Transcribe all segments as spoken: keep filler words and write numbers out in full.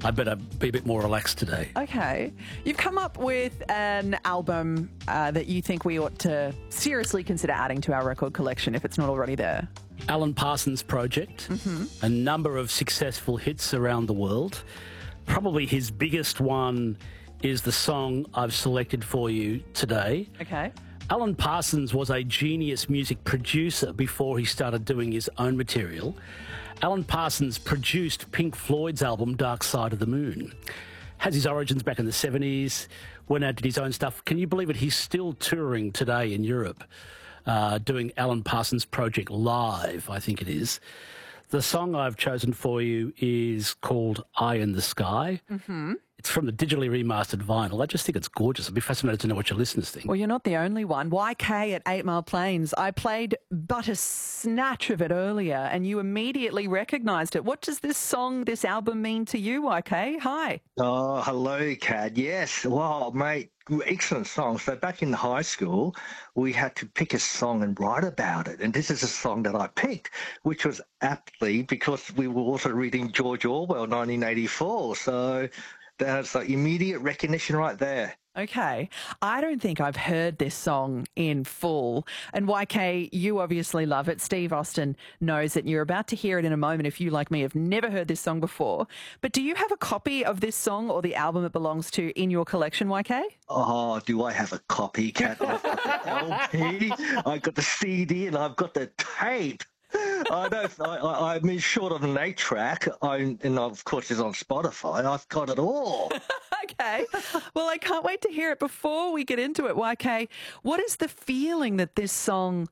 I better be a bit more relaxed today. Okay. You've come up with an album uh, that you think we ought to seriously consider adding to our record collection if it's not already there. Alan Parsons Project, mm-hmm. a number of successful hits around the world. Probably his biggest one is the song I've selected for you today. Okay. Alan Parsons was a genius music producer before he started doing his own material. Alan Parsons produced Pink Floyd's album Dark Side of the Moon. Has his origins back in the seventies, went out, did his own stuff. Can you believe it? He's still touring today in Europe, uh, doing Alan Parsons Project live, I think it is. The song I've chosen for you is called Eye in the Sky. Mm-hmm. It's from the digitally remastered vinyl. I just think it's gorgeous. I'd be fascinated to know what your listeners think. Well, you're not the only one. Y K at Eight Mile Plains. I played but a snatch of it earlier and you immediately recognised it. What does this song, this album mean to you, Y K? Hi. Oh, hello, Cad. Yes. Wow, mate. Excellent song. So back in high school, we had to pick a song and write about it. And this is a song that I picked, which was aptly because we were also reading George Orwell, nineteen eighty-four. So that's like immediate recognition right there. Okay. I don't think I've heard this song in full. And Y K, you obviously love it. Steve Austin knows it. You're about to hear it in a moment if you, like me, have never heard this song before. But do you have a copy of this song or the album it belongs to in your collection, Y K? Oh, do I have a copy, Cat? I've got the L P, I've got the C D, and I've got the tape. I don't. I, I, I mean, short of an eight track, I, and of course it's on Spotify. I've got it all. Okay. Well, I can't wait to hear it. Before we get into it, Y K, what is the feeling that this song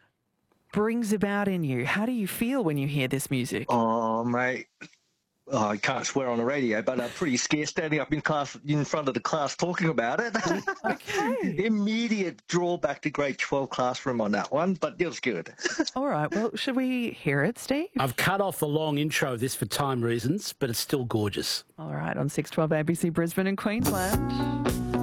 brings about in you? How do you feel when you hear this music? Oh, mate. Oh, I can't swear on the radio, but I'm pretty scared standing up in class, in front of the class talking about it. Okay. Immediate drawback to grade twelve classroom on that one, but it was good. All right. Well, should we hear it, Steve? I've cut off the long intro of this for time reasons, but it's still gorgeous. All right. On six twelve A B C Brisbane and Queensland.